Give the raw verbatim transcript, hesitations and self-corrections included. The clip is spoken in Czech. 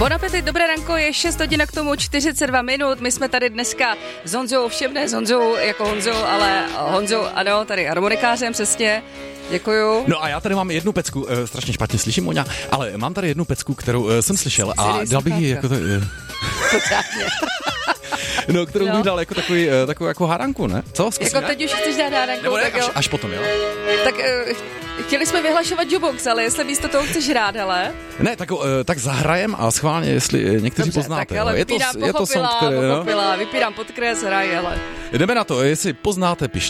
Bon appetit, dobré ranko, je šest hodin k tomu čtyřicet dva minut. My jsme tady dneska s Honzou, všem ne s Honzou jako Honzou, ale Honzou, ano, tady harmonikářem, přesně. Děkuju. No a já tady mám jednu pecku, e, strašně špatně slyším, Moňa, ale mám tady jednu pecku, kterou e, jsem slyšel a dal bych ji jako to... E, no, kterou no. bych dal jako takový, e, takovou jako hádanku, ne? Co? Zkusím, jako ne? teď už chceš dát hádanku, Nebo ne, tak až, jo. až potom, jo? Tak e, chtěli jsme vyhlašovat jukebox, ale jestli místo toho chceš hrát, hele. Ne, tak, e, tak zahrajem a schválně, jestli někteří Dobře, poznáte. tak, ale je to, vypírám, je to song, který, pochopila, vypírám podkres, hraj, hele. Jdeme na to, jestli poznáte, pište.